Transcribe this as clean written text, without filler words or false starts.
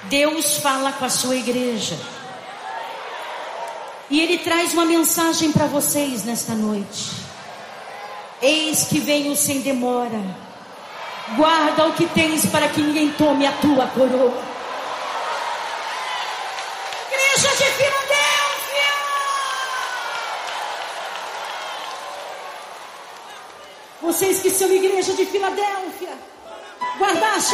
Deus fala com a sua igreja. E Ele traz uma mensagem para vocês nesta noite. Eis que venho sem demora. Guarda o que tens para que ninguém tome a tua coroa. Igreja de Filadélfia! Vocês que são igreja de Filadélfia, guardaste